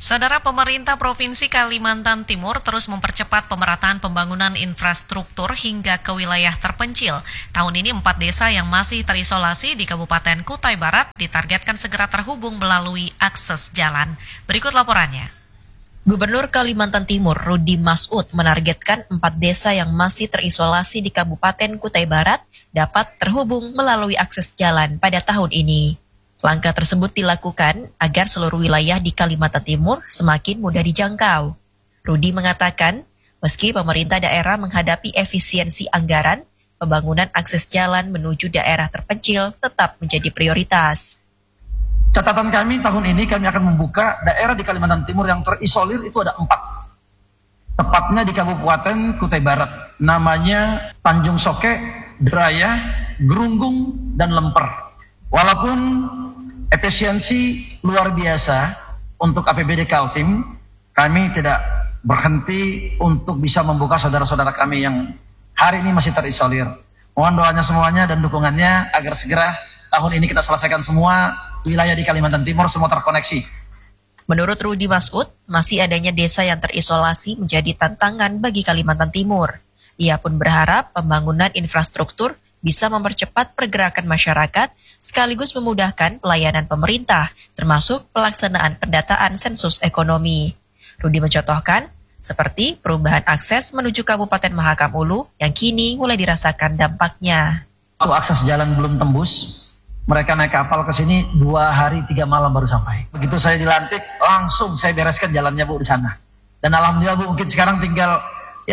Saudara, pemerintah Provinsi Kalimantan Timur terus mempercepat pemerataan pembangunan infrastruktur hingga ke wilayah terpencil. Tahun ini 4 desa yang masih terisolasi di Kabupaten Kutai Barat ditargetkan segera terhubung melalui akses jalan. Berikut laporannya. Gubernur Kalimantan Timur Rudi Masud menargetkan 4 desa yang masih terisolasi di Kabupaten Kutai Barat dapat terhubung melalui akses jalan pada tahun ini. Langkah tersebut dilakukan agar seluruh wilayah di Kalimantan Timur semakin mudah dijangkau. Rudi mengatakan, meski pemerintah daerah menghadapi efisiensi anggaran, pembangunan akses jalan menuju daerah terpencil tetap menjadi prioritas. Catatan kami tahun ini kami akan membuka daerah di Kalimantan Timur yang terisolir itu ada 4. Tepatnya di Kabupaten Kutai Barat. Namanya Tanjung Soke, Deraya, Gerunggung, dan Lemper. Walaupun efisiensi luar biasa untuk APBD Kaltim, kami tidak berhenti untuk bisa membuka saudara-saudara kami yang hari ini masih terisolir. Mohon doanya semuanya dan dukungannya agar segera tahun ini kita selesaikan semua wilayah di Kalimantan Timur semua terkoneksi. Menurut Rudi Masud, masih adanya desa yang terisolasi menjadi tantangan bagi Kalimantan Timur. Ia pun berharap pembangunan infrastruktur bisa mempercepat pergerakan masyarakat sekaligus memudahkan pelayanan pemerintah, termasuk pelaksanaan pendataan sensus ekonomi. Rudi mencontohkan, seperti perubahan akses menuju Kabupaten Mahakam Ulu yang kini mulai dirasakan dampaknya. Waktu akses jalan belum tembus, mereka naik kapal ke sini 2 hari 3 malam baru sampai. Begitu saya dilantik, langsung saya bereskan jalannya Bu di sana. Dan alhamdulillah Bu, mungkin sekarang tinggal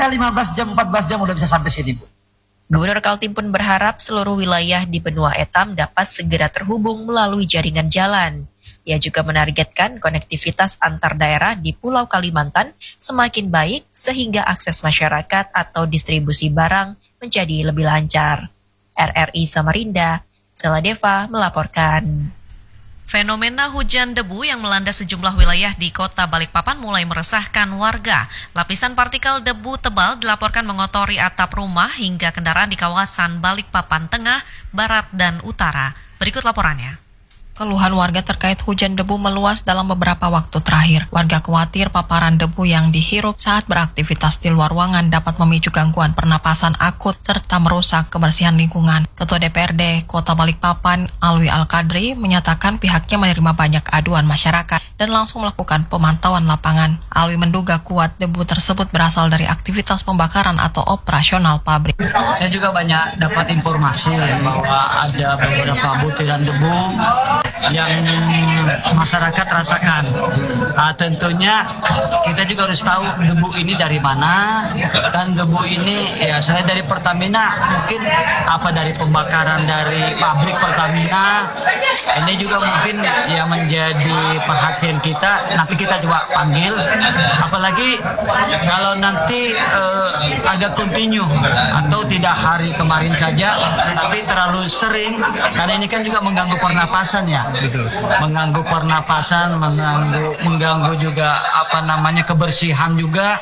15 jam, 14 jam udah bisa sampai sini Bu. Gubernur Kaltim pun berharap seluruh wilayah di benua Etam dapat segera terhubung melalui jaringan jalan. Ia juga menargetkan konektivitas antar daerah di Pulau Kalimantan semakin baik sehingga akses masyarakat atau distribusi barang menjadi lebih lancar. RRI Samarinda, Seladeva melaporkan. Fenomena hujan debu yang melanda sejumlah wilayah di kota Balikpapan mulai meresahkan warga. Lapisan partikel debu tebal dilaporkan mengotori atap rumah hingga kendaraan di kawasan Balikpapan Tengah, Barat, dan Utara. Berikut laporannya. Keluhan warga terkait hujan debu meluas dalam beberapa waktu terakhir. Warga khawatir paparan debu yang dihirup saat beraktivitas di luar ruangan dapat memicu gangguan pernapasan akut serta merusak kebersihan lingkungan. Ketua DPRD Kota Balikpapan, Alwi Al-Kadri, menyatakan pihaknya menerima banyak aduan masyarakat dan langsung melakukan pemantauan lapangan. Alwi menduga kuat debu tersebut berasal dari aktivitas pembakaran atau operasional pabrik. Saya juga banyak dapat informasi bahwa ada beberapa butiran debu yang masyarakat rasakan. Tentunya kita juga harus tahu debu ini dari mana. Dan debu ini ya saya dari Pertamina, mungkin apa dari pembakaran dari pabrik Pertamina. Ini juga mungkin ya menjadi perhatian kita. Nanti kita coba panggil. Apalagi kalau nanti agak continue atau tidak hari kemarin saja, tapi terlalu sering, karena ini kan juga mengganggu pernapasan ya. Mengganggu pernapasan, mengganggu juga kebersihan juga.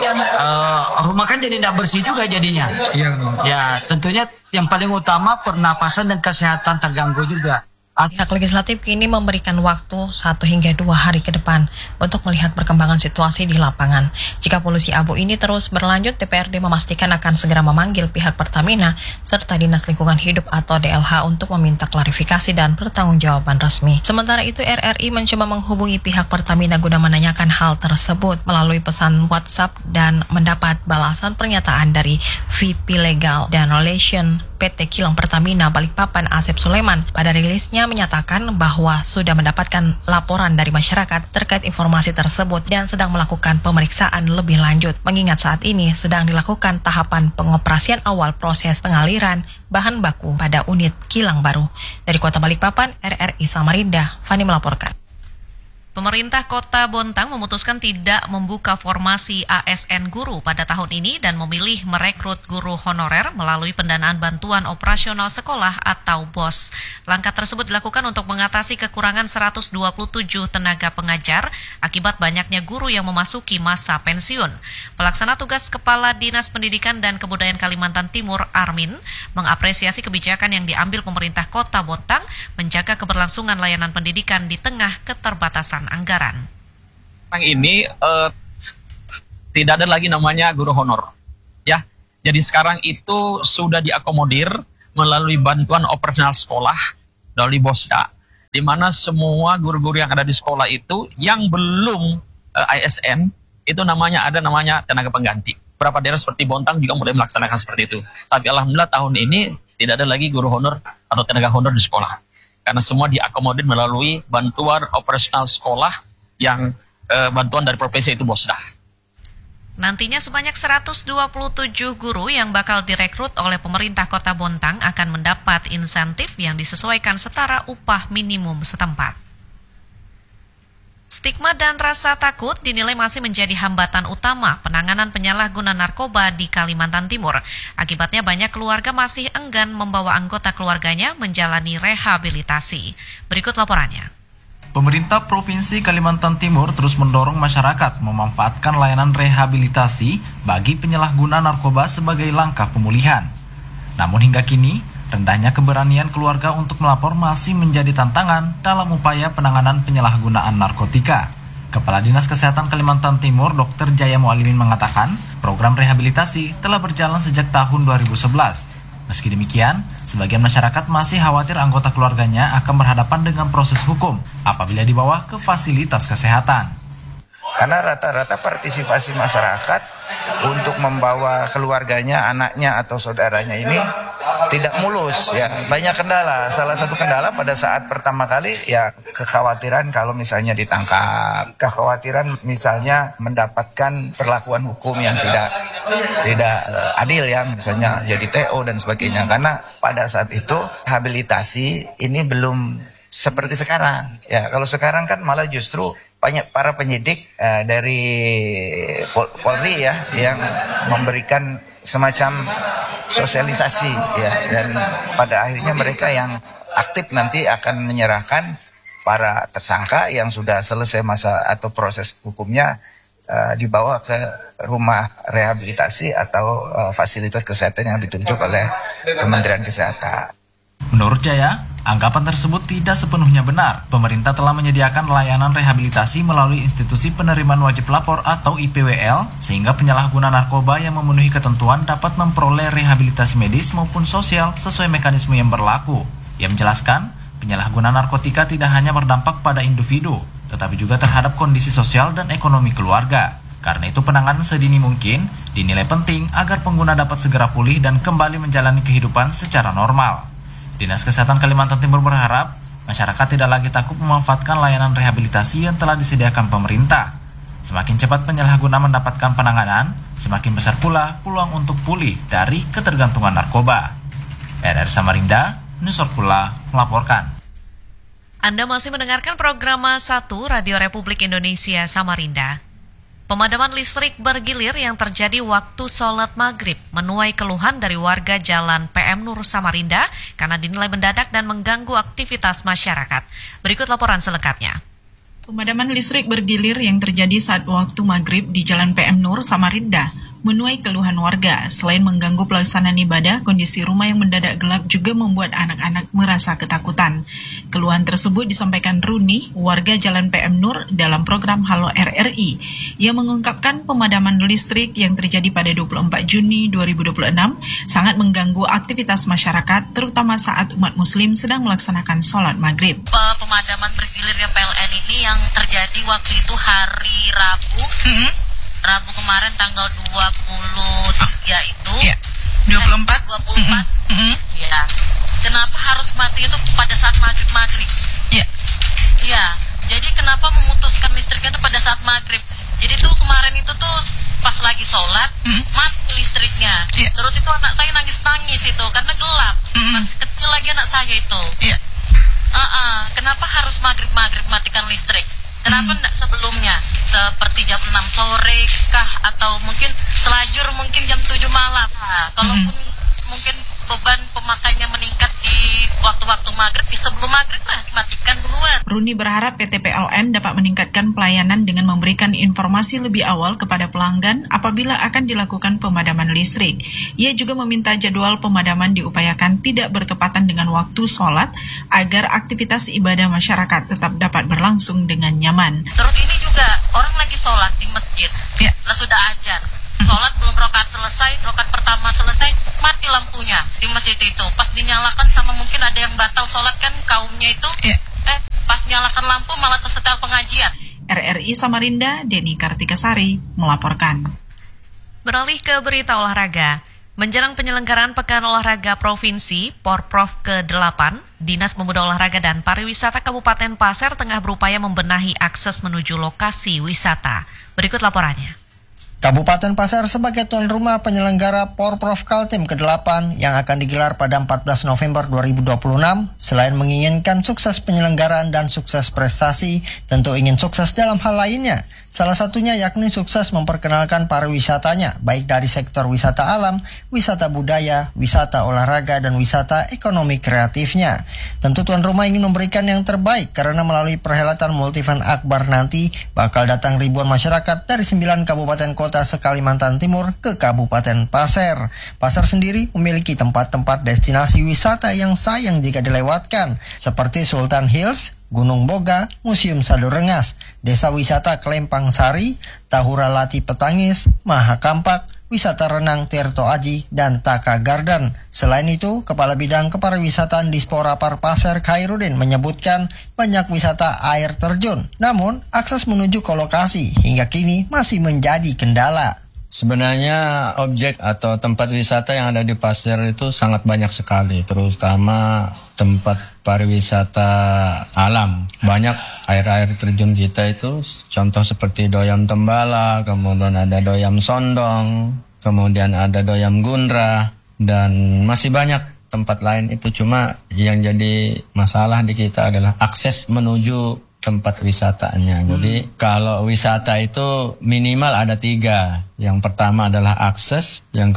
Rumah kan jadi tidak bersih juga jadinya. Ya tentunya yang paling utama pernapasan dan kesehatan terganggu juga. Pihak legislatif kini memberikan waktu 1 hingga 2 hari ke depan untuk melihat perkembangan situasi di lapangan. Jika polusi abu ini terus berlanjut, DPRD memastikan akan segera memanggil pihak Pertamina serta Dinas Lingkungan Hidup atau DLH untuk meminta klarifikasi dan pertanggungjawaban resmi. Sementara itu, RRI mencoba menghubungi pihak Pertamina guna menanyakan hal tersebut melalui pesan WhatsApp dan mendapat balasan pernyataan dari VP Legal dan Relation PT Kilang Pertamina Balikpapan Asep Sulaiman. Pada rilisnya menyatakan bahwa sudah mendapatkan laporan dari masyarakat terkait informasi tersebut dan sedang melakukan pemeriksaan lebih lanjut, mengingat saat ini sedang dilakukan tahapan pengoperasian awal proses pengaliran bahan baku pada unit kilang baru. Dari Kota Balikpapan, RRI Samarinda, Fani melaporkan. Pemerintah Kota Bontang memutuskan tidak membuka formasi ASN guru pada tahun ini dan memilih merekrut guru honorer melalui pendanaan bantuan operasional sekolah atau BOS. Langkah tersebut dilakukan untuk mengatasi kekurangan 127 tenaga pengajar akibat banyaknya guru yang memasuki masa pensiun. Pelaksana tugas Kepala Dinas Pendidikan dan Kebudayaan Kalimantan Timur, Armin, mengapresiasi kebijakan yang diambil pemerintah Kota Bontang menjaga keberlangsungan layanan pendidikan di tengah keterbatasan anggaran. Sekarang ini tidak ada lagi namanya guru honor, ya. Jadi sekarang itu sudah diakomodir melalui bantuan operasional sekolah dari Bosda, di mana semua guru-guru yang ada di sekolah itu yang belum ASN itu ada namanya tenaga pengganti. Beberapa daerah seperti Bontang juga mulai melaksanakan seperti itu. Tapi alhamdulillah tahun ini tidak ada lagi guru honor atau tenaga honor di sekolah, karena semua diakomodir melalui bantuan operasional sekolah yang bantuan dari provinsi itu Bosda. Nantinya sebanyak 127 guru yang bakal direkrut oleh pemerintah Kota Bontang akan mendapat insentif yang disesuaikan setara upah minimum setempat. Stigma dan rasa takut dinilai masih menjadi hambatan utama penanganan penyalahguna narkoba di Kalimantan Timur. Akibatnya banyak keluarga masih enggan membawa anggota keluarganya menjalani rehabilitasi. Berikut laporannya. Pemerintah Provinsi Kalimantan Timur terus mendorong masyarakat memanfaatkan layanan rehabilitasi bagi penyalahguna narkoba sebagai langkah pemulihan. Namun hingga kini, rendahnya keberanian keluarga untuk melapor masih menjadi tantangan dalam upaya penanganan penyalahgunaan narkotika. Kepala Dinas Kesehatan Kalimantan Timur, Dr. Jaya Mualimin mengatakan, program rehabilitasi telah berjalan sejak tahun 2011. Meski demikian, sebagian masyarakat masih khawatir anggota keluarganya akan berhadapan dengan proses hukum apabila dibawa ke fasilitas kesehatan. Karena rata-rata partisipasi masyarakat untuk membawa keluarganya, anaknya atau saudaranya ini tidak mulus, ya. Banyak kendala. Salah satu kendala pada saat pertama kali ya kekhawatiran kalau misalnya ditangkap, kekhawatiran misalnya mendapatkan perlakuan hukum yang tidak adil, ya, misalnya jadi TO dan sebagainya. Karena pada saat itu rehabilitasi ini belum seperti sekarang. Ya, kalau sekarang kan malah justru banyak para penyidik dari Polri, ya, yang memberikan semacam sosialisasi, ya, dan pada akhirnya mereka yang aktif nanti akan menyerahkan para tersangka yang sudah selesai masa atau proses hukumnya dibawa ke rumah rehabilitasi atau fasilitas kesehatan yang ditunjuk oleh Kementerian Kesehatan. Menurut Jaya, anggapan tersebut tidak sepenuhnya benar. Pemerintah telah menyediakan layanan rehabilitasi melalui institusi penerimaan wajib lapor atau IPWL, sehingga penyalahguna narkoba yang memenuhi ketentuan dapat memperoleh rehabilitasi medis maupun sosial sesuai mekanisme yang berlaku. Ia menjelaskan, penyalahguna narkotika tidak hanya berdampak pada individu, tetapi juga terhadap kondisi sosial dan ekonomi keluarga. Karena itu penanganan sedini mungkin dinilai penting agar pengguna dapat segera pulih dan kembali menjalani kehidupan secara normal. Dinas Kesehatan Kalimantan Timur berharap masyarakat tidak lagi takut memanfaatkan layanan rehabilitasi yang telah disediakan pemerintah. Semakin cepat penyalahguna mendapatkan penanganan, semakin besar pula peluang untuk pulih dari ketergantungan narkoba. RRI Samarinda, Nusor Pula melaporkan. Anda masih mendengarkan program 1 Radio Republik Indonesia Samarinda. Pemadaman listrik bergilir yang terjadi waktu sholat maghrib menuai keluhan dari warga Jalan PM Nur Samarinda karena dinilai mendadak dan mengganggu aktivitas masyarakat. Berikut laporan selengkapnya. Pemadaman listrik bergilir yang terjadi saat waktu maghrib di Jalan PM Nur Samarinda menuai keluhan warga. Selain mengganggu pelaksanaan ibadah, kondisi rumah yang mendadak gelap juga membuat anak-anak merasa ketakutan. Keluhan tersebut disampaikan Runi, warga Jalan PM Nur dalam program Halo RRI. Ia mengungkapkan pemadaman listrik yang terjadi pada 24 Juni 2026 sangat mengganggu aktivitas masyarakat, terutama saat umat muslim sedang melaksanakan sholat maghrib. Pemadaman bergilirnya PLN ini yang terjadi waktu itu hari Rabu. Rabu kemarin tanggal 23 itu. Ya. 24. Ya. Kenapa harus mati itu pada saat maghrib? Ya. Iya. Jadi kenapa memutuskan listriknya itu pada saat maghrib? Jadi tuh kemarin itu tuh pas lagi sholat mati listriknya. Ya. Terus itu anak saya nangis itu karena gelap. Masih kecil lagi anak saya itu. Ya. Kenapa harus maghrib matikan listrik? Kenapa enggak sebelumnya? Seperti jam 6 sore kah? Atau mungkin selajur mungkin jam 7 malam. Nah, kalaupun mungkin beban pemakainya meningkat di waktu-waktu maghrib, di sebelum maghrib lah dimatikan duluan. Runi berharap PT PLN dapat meningkatkan pelayanan dengan memberikan informasi lebih awal kepada pelanggan apabila akan dilakukan pemadaman listrik. Ia juga meminta jadwal pemadaman diupayakan tidak bertepatan dengan waktu sholat agar aktivitas ibadah masyarakat tetap dapat berlangsung dengan nyaman. Terus ini juga juga orang lagi sholat di masjid, lah sudah azan. Sholat belum rokaat selesai, rokaat pertama selesai, mati lampunya di masjid itu. Pas dinyalakan sama mungkin ada yang batal sholat kan kaumnya itu, pas nyalakan lampu malah tersetel pengajian. RRI Samarinda, Denny Kartikasari melaporkan. Beralih ke berita olahraga. Menjelang penyelenggaraan Pekan Olahraga Provinsi Porprov ke-8, Dinas Pemuda Olahraga dan Pariwisata Kabupaten Pasir tengah berupaya membenahi akses menuju lokasi wisata. Berikut laporannya. Kabupaten Pasir sebagai tuan rumah penyelenggara Porprov Kaltim ke-8 yang akan digelar pada 14 November 2026, selain menginginkan sukses penyelenggaraan dan sukses prestasi, tentu ingin sukses dalam hal lainnya. Salah satunya yakni sukses memperkenalkan pariwisatanya, baik dari sektor wisata alam, wisata budaya, wisata olahraga, dan wisata ekonomi kreatifnya. Tentu tuan rumah ingin memberikan yang terbaik karena melalui perhelatan Multi-Event Akbar nanti bakal datang ribuan masyarakat dari 9 kabupaten kota se-Kalimantan Timur ke Kabupaten Pasir. Pasir sendiri memiliki tempat-tempat destinasi wisata yang sayang jika dilewatkan, seperti Sultan Hills, Gunung Boga, Museum Sadu Rengas, Desa Wisata Kelempang Sari, Tahura Lati Petangis, Mahakampak, Wisata Renang Tirto Aji, dan Taka Garden. Selain itu, Kepala Bidang Kepariwisataan Dispora Parpasir Khairuddin menyebutkan banyak wisata air terjun, namun akses menuju ke lokasi hingga kini masih menjadi kendala. Sebenarnya objek atau tempat wisata yang ada di Pasir itu sangat banyak sekali, terutama tempat pariwisata alam. Banyak air-air terjun kita itu, contoh seperti Doyam Tembala, kemudian ada Doyam Sondong, kemudian ada Doyam Gundra, dan masih banyak tempat lain itu. Cuma yang jadi masalah di kita adalah akses menuju tempat wisatanya. Jadi kalau wisata itu minimal ada 3. Yang pertama adalah akses, yang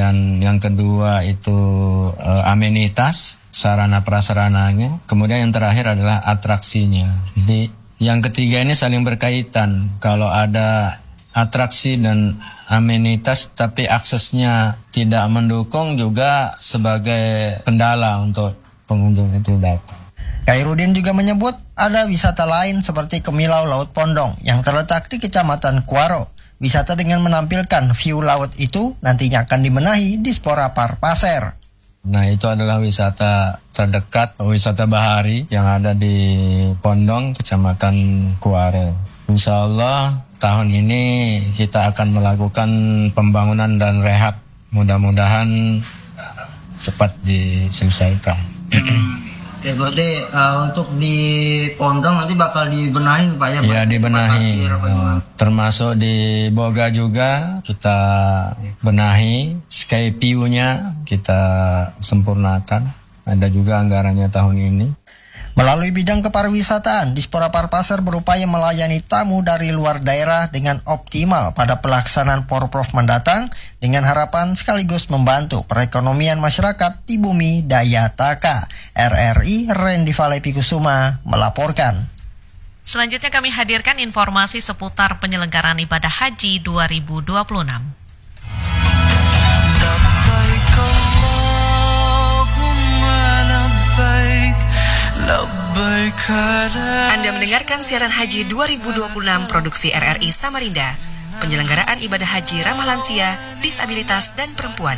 kedua itu amenitas, sarana prasarananya, kemudian yang terakhir adalah atraksinya. Jadi yang ketiga ini saling berkaitan. Kalau ada atraksi dan amenitas tapi aksesnya tidak mendukung, juga sebagai kendala untuk pengunjung itu datang. Khairuddin juga menyebut ada wisata lain seperti Kemilau Laut Pondong yang terletak di Kecamatan Kuaro. Wisata dengan menampilkan view laut itu nantinya akan dibenahi Dispora Parpasir. Nah, itu adalah wisata terdekat, wisata bahari yang ada di Pondong, Kecamatan Kuaro. Insya Allah tahun ini kita akan melakukan pembangunan dan rehab. Mudah-mudahan cepat diselesaikan. Ya, berarti untuk di Pondong nanti bakal dibenahi Pak ya? Iya, dibenahi. Termasuk di Boga juga kita benahi, sky view-nya kita sempurnakan. Ada juga anggarannya tahun ini. Melalui bidang kepariwisataan, Dispora Parpasir berupaya melayani tamu dari luar daerah dengan optimal pada pelaksanaan Porprov mendatang dengan harapan sekaligus membantu perekonomian masyarakat di bumi Daya Taka. RRI Rendi Valepi Kusuma melaporkan. Selanjutnya kami hadirkan informasi seputar penyelenggaraan ibadah haji 2026. Anda mendengarkan siaran haji 2026 produksi RRI Samarinda. Penyelenggaraan ibadah haji ramah lansia, disabilitas, dan perempuan.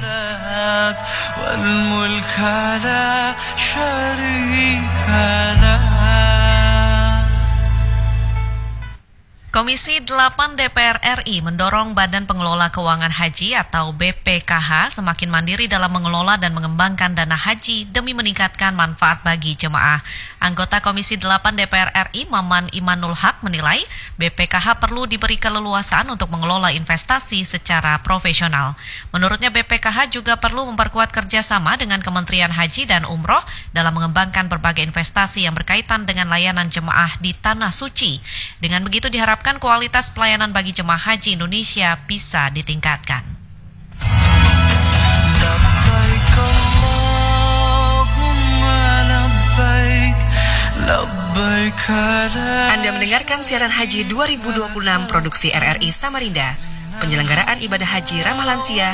Komisi 8 DPR RI mendorong Badan Pengelola Keuangan Haji atau BPKH semakin mandiri dalam mengelola dan mengembangkan dana haji demi meningkatkan manfaat bagi jemaah. Anggota Komisi 8 DPR RI Maman Imanul Haq menilai BPKH perlu diberi keleluasaan untuk mengelola investasi secara profesional. Menurutnya BPKH juga perlu memperkuat kerjasama dengan Kementerian Haji dan Umroh dalam mengembangkan berbagai investasi yang berkaitan dengan layanan jemaah di Tanah Suci. Dengan begitu diharapkan kualitas pelayanan bagi jemaah haji Indonesia bisa ditingkatkan. Anda mendengarkan siaran haji 2026 produksi RRI Samarinda. Penyelenggaraan ibadah haji ramah lansia,